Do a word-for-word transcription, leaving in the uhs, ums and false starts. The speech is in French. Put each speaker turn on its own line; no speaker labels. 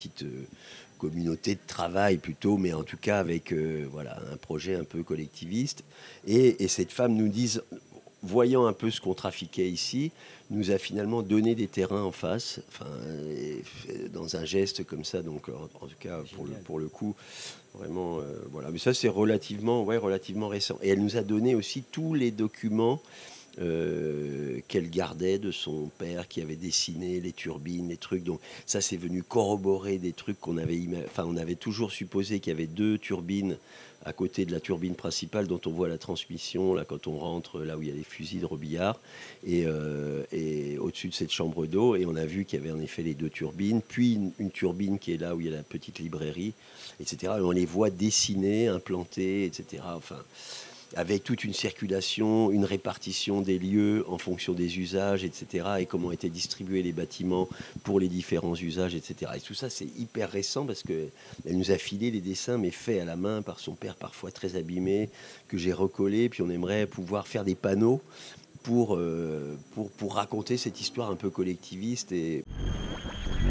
petite euh, communauté de travail plutôt, mais en tout cas avec euh, voilà, un projet un peu collectiviste. Et, et cette femme nous dit, voyant un peu ce qu'on trafiquait ici, nous a finalement donné des terrains en face, enfin, et fait- dans un geste comme ça. Donc, en, en tout cas, pour le,
Génial.
pour le coup, vraiment, euh, voilà. Mais ça, c'est relativement, ouais, relativement récent. Et elle nous a donné aussi tous les documents euh, qu'elle gardait de son père qui avait dessiné les turbines, les trucs. Donc ça, c'est venu corroborer des trucs qu'on avait, ima- enfin, on avait toujours supposé qu'il y avait deux turbines à côté de la turbine principale dont on voit la transmission là quand on rentre là où il y a les fusils de Robillard et, euh, et au-dessus de cette chambre d'eau, et on a vu qu'il y avait en effet les deux turbines, puis une, une turbine qui est là où il y a la petite librairie, et cetera. Et on les voit dessinées, implantées, et cetera. Enfin, avec toute une circulation, une répartition des lieux en fonction des usages, et cetera. Et comment étaient distribués les bâtiments pour les différents usages, et cetera. Et tout ça, c'est hyper récent parce qu'elle nous a filé les dessins, mais faits à la main par son père, parfois très abîmés, que j'ai recollés. Puis on aimerait pouvoir faire des panneaux pour, euh, pour, pour raconter cette histoire un peu collectiviste. Et